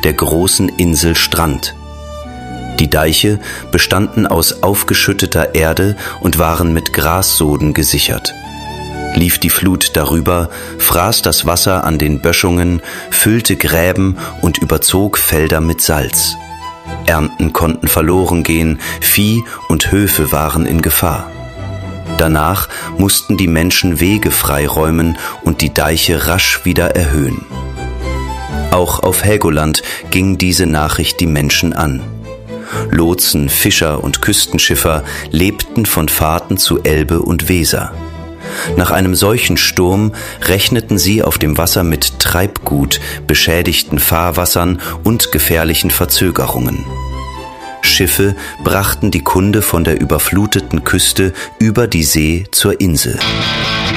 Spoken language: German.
der großen Insel Strand. Die Deiche bestanden aus aufgeschütteter Erde und waren mit Grassoden gesichert. Lief die Flut darüber, fraß das Wasser an den Böschungen, füllte Gräben und überzog Felder mit Salz. Ernten konnten verloren gehen, Vieh und Höfe waren in Gefahr. Danach mussten die Menschen Wege freiräumen und die Deiche rasch wieder erhöhen. Auch auf Helgoland ging diese Nachricht die Menschen an. Lotsen, Fischer und Küstenschiffer lebten von Fahrten zu Elbe und Weser. Nach einem solchen Sturm rechneten sie auf dem Wasser mit Treibgut, beschädigten Fahrwassern und gefährlichen Verzögerungen. Schiffe brachten die Kunde von der überfluteten Küste über die See zur Insel.